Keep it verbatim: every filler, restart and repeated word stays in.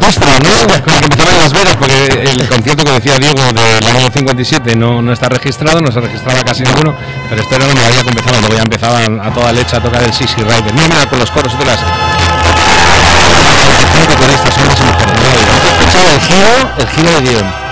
registro, ¿no? Con el que empezaron en Las Vegas, porque el concierto que decía Diego del año cincuenta y siete no, no está registrado, no se registraba casi ninguno, pero este era una maravilla que empezaba, luego ya empezaban a toda leche a tocar el Sissy Rider. Mira, mira, con los coros y todas las... Con estas son las mejores. El giro, el giro de guión.